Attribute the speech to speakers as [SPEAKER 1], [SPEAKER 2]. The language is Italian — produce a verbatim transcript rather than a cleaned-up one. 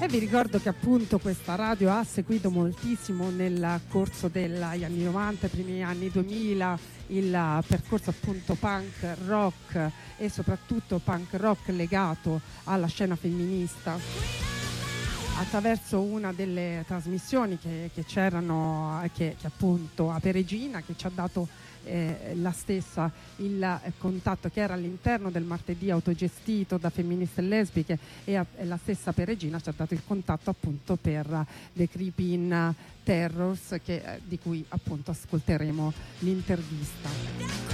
[SPEAKER 1] E vi ricordo che appunto questa radio ha seguito moltissimo nel corso degli anni novanta, primi anni duemila, il percorso appunto punk rock e soprattutto punk rock legato alla scena femminista, attraverso una delle trasmissioni che, che c'erano, che, che appunto a Peregina, che ci ha dato eh, la stessa il eh, contatto, che era all'interno del martedì autogestito da femministe e lesbiche, e, a, e la stessa Peregina ci ha dato il contatto appunto per uh, The Creeping Terrors, che, eh, di cui appunto ascolteremo l'intervista.